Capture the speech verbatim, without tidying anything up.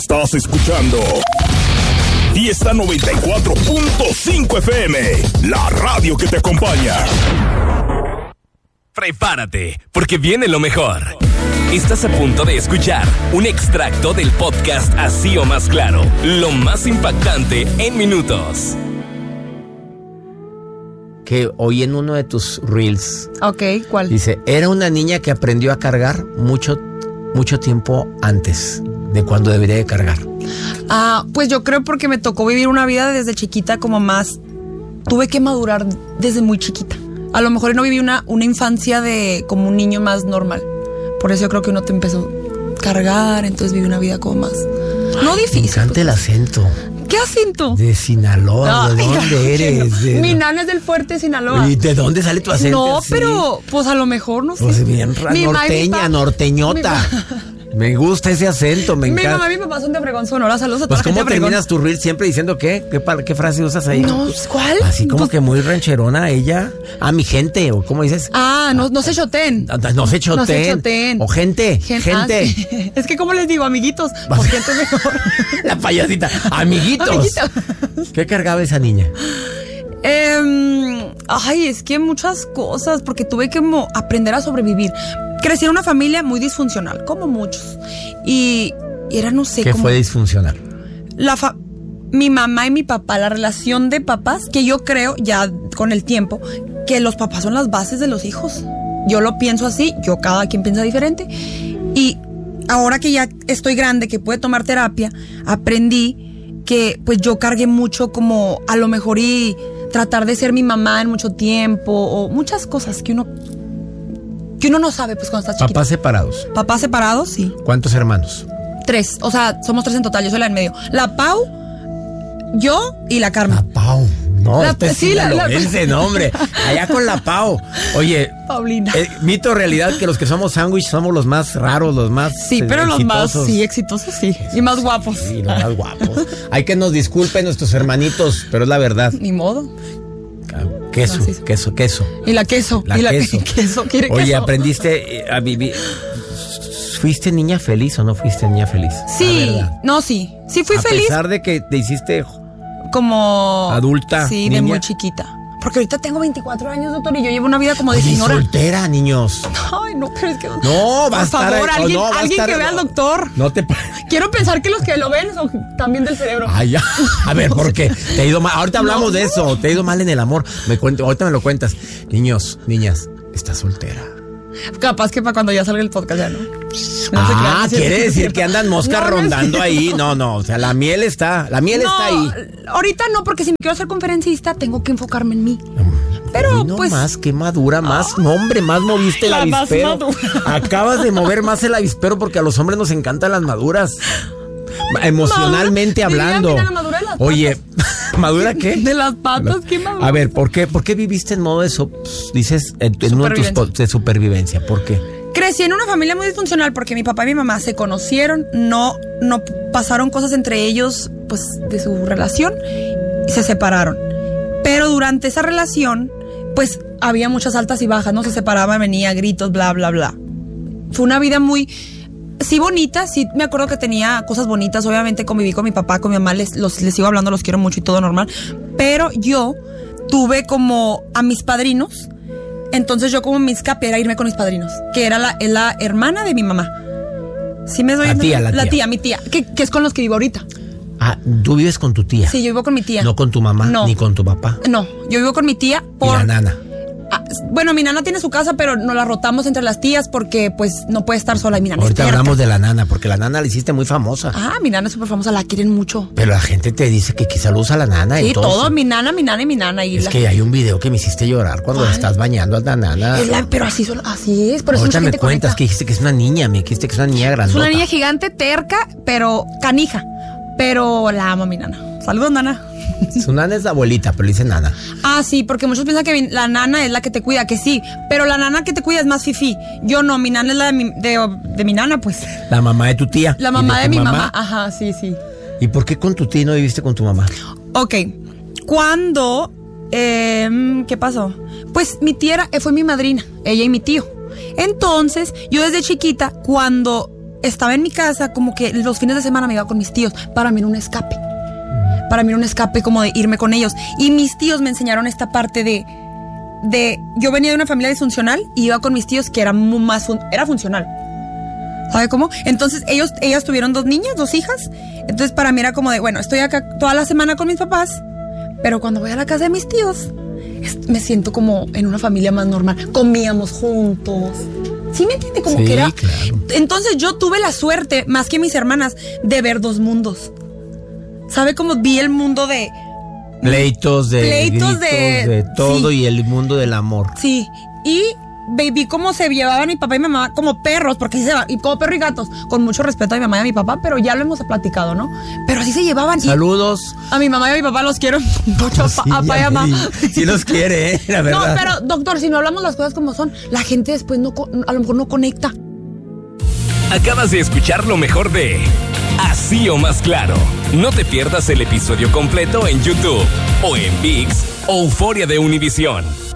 Estás escuchando Fiesta noventa y cuatro punto cinco F M, la radio que te acompaña. Prepárate, porque viene lo mejor. Estás a punto de escuchar un extracto del podcast Así o Más Claro, lo más impactante en minutos. Que oí en uno de tus reels. Ok, ¿cuál? Dice, era una niña que aprendió a cargar mucho, mucho tiempo antes de cuando debería de cargar. Ah, pues yo creo porque me tocó vivir una vida desde chiquita como más... Tuve que madurar desde muy chiquita. A lo mejor no viví una, una infancia de como un niño más normal. Por eso yo creo que uno te empezó a cargar, entonces viví una vida como más... No difícil. Me encanta el acento. ¿Qué acento? De Sinaloa, ¿de dónde eres? De... Mi nana es del Fuerte Sinaloa. ¿Y de dónde sale tu acento? No, sí? pero pues a lo mejor no sé. Pues bien Mi norteña, pa... norteñota. Me gusta ese acento, me encanta. Mi mamá y mi papá son de Obregón, Sonora. Saludos a toda pues la gente de ¿cómo Obregón. terminas tu reel siempre diciendo qué? ¿Qué, qué frase usas ahí? No, ¿cuál? Así como pues... que muy rancherona ella. Ah, mi gente, o ¿cómo dices? Ah, no, no se choten. No, no se choten. No se choten. O gente, Gen- gente. Ah, sí. Es que, ¿cómo les digo? Amiguitos. O gente mejor. La payasita. Amiguitos. Amiguitos. ¿Qué cargaba esa niña? Eh, ay, es que muchas cosas, porque tuve que mo- aprender a sobrevivir. Crecí en una familia muy disfuncional, como muchos. Y, y era, no sé, ¿Qué como... fue disfuncional? La fa- mi mamá y mi papá, la relación de papás, que yo creo, ya con el tiempo, que los papás son las bases de los hijos. Yo lo pienso así, yo cada quien piensa diferente. Y ahora que ya estoy grande, que pude tomar terapia, aprendí que pues yo cargué mucho como a lo mejor y tratar de ser mi mamá en mucho tiempo, o muchas cosas que uno... que uno no sabe, pues, cuando está chiquito. Papás separados. Papás separados, sí. ¿Cuántos hermanos? Tres, o sea, somos tres en total, yo soy la en medio. La Pau, yo y la Carmen. La Pau. No, La- este es sí, la- la- sinaloense, no, hombre. Allá con la Pau. Oye, Paulina. eh, mito o realidad que los que somos sándwich somos los más raros, los más Sí, eh, pero los más, exitosos. sí, exitosos, sí. Y más guapos. Sí, los más guapos. Hay que nos disculpen nuestros hermanitos, pero es la verdad. Ni modo. Queso, Así es. queso, queso. Y la queso. La y la queso. queso. ¿Quiere Oye, queso? aprendiste eh, a vivir. ¿Fuiste niña feliz o no fuiste niña feliz? Sí, La verdad. no, sí. Sí fui a feliz. A pesar de que te hiciste Como... adulta, Sí, niña. de muy chiquita. Porque ahorita tengo veinticuatro años, doctor, y yo llevo una vida como de Oye, señora. soltera, niños. Ay, no, pero es que... No, va a Por estar... favor, oh, alguien, no, va a alguien estar- que vea al doctor. No te... Quiero pensar que los que lo ven son también del cerebro. Ay, ya. A ver, ¿por qué? Te ha ido mal. Ahorita hablamos No. de eso. Te ha ido mal en el amor. Me cuento, ahorita me lo cuentas. Niños, niñas, estás soltera. Capaz que para cuando ya salga el podcast ya no. No Ah, se crean, es cierto, quiere es decir cierto. que andan moscas No, no es rondando cierto. ahí. No, no, o sea, la miel está, la miel No, está ahí. ahorita no, porque si me quiero hacer conferencista, tengo que enfocarme en mí. Pero, Uy, no pues... más, qué madura, más, no, hombre, más moviste el La más avispero. madura. Acabas de mover más el avispero porque a los hombres nos encantan las maduras. Emocionalmente Madura, hablando. diría, mira, la madura de las Oye, ¿madura qué? De las patas, ¿qué madura? A ver, ¿por qué, ¿por qué viviste en modo de, so- dices, en, en uno de tus Supervivencia. po- de supervivencia? ¿Por qué? Crecí en una familia muy disfuncional porque mi papá y mi mamá se conocieron, no, no pasaron cosas entre ellos, pues, de su relación, y se separaron. Pero durante esa relación, pues, había muchas altas y bajas, ¿no? Se separaban, venía, gritos, bla, bla, bla. Fue una vida muy... Sí, bonita, sí, me acuerdo que tenía cosas bonitas. Obviamente conviví con mi papá, con mi mamá, les, los, les sigo hablando, los quiero mucho y todo normal. Pero yo tuve como a mis padrinos. Entonces yo como mi escape era irme con mis padrinos, que era la, es la hermana de mi mamá. ¿Sí me doy La tía, la tía. La tía, mi tía, que, que es con los que vivo ahorita. Ah, tú vives con tu tía. Sí, yo vivo con mi tía. No con tu mamá, No. ni con tu papá. No, yo vivo con mi tía por... Y la nana. Ah, bueno, mi nana tiene su casa, pero nos la rotamos entre las tías porque pues no puede estar sola. Y mi nana Ahorita es terca. hablamos de la nana, porque la nana la hiciste muy famosa. Ah, mi nana es súper famosa, la quieren mucho. Pero la gente te dice que quizá lo usa la nana. Sí, entonces. todo, mi nana, mi nana y mi nana. Y Es la- que hay un video que me hiciste llorar cuando ¿Cuál? estás bañando a la nana. es la- pero así, solo, así es, por eso Ahorita mucha me gente cuentas conecta. que dijiste que es una niña, me dijiste que es una niña Es grandota. una niña gigante, terca, pero canija. Pero la amo, mi nana. Saludos, nana. Su nana es la abuelita, pero le dice nana. Ah, sí, porque muchos piensan que mi- la nana es la que te cuida, que sí. Pero la nana que te cuida es más fifí. Yo no, mi nana es la de mi, de, de mi nana, pues. La mamá de tu tía. La ¿Y mamá de, tu mi mamá. Ajá, sí, sí. ¿Y por qué con tu tía no viviste con tu mamá? Ok, cuando... eh, ¿Qué pasó? Pues mi tía era- fue mi madrina, ella y mi tío. Entonces, yo desde chiquita, cuando estaba en mi casa, como que los fines de semana me iba con mis tíos. Para mí era un escape. Para mí era un escape como de irme con ellos. Y mis tíos me enseñaron esta parte de... de yo venía de una familia disfuncional y iba con mis tíos que era muy más... Fun, era funcional. ¿Sabe cómo? Entonces ellos, ellas tuvieron dos niñas, dos hijas. Entonces para mí era como de, bueno, estoy acá toda la semana con mis papás, pero cuando voy a la casa de mis tíos, es, me siento como en una familia más normal. Comíamos juntos. ¿Sí me entiende? Como sí, que era... Claro. Entonces yo tuve la suerte, más que mis hermanas, de ver dos mundos. ¿Sabe cómo vi el mundo de... Pleitos, de Pleitos gritos, de... de todo, sí. Y el mundo del amor. Sí, y vi cómo se llevaban mi papá y mi mamá como perros, porque así se van, y como perro y gatos, con mucho respeto a mi mamá y a mi papá, pero ya lo hemos platicado, ¿no? Pero así se llevaban. Saludos. A mi mamá y a mi papá los quiero mucho, Sí, a papá y a mamá. Sí los quiere, ¿eh? La verdad. No, pero doctor, si no hablamos las cosas como son, la gente después no, a lo mejor no conecta. Acabas de escuchar lo mejor de Así o Más Claro. No te pierdas el episodio completo en YouTube o en ViX o Euforia de Univisión.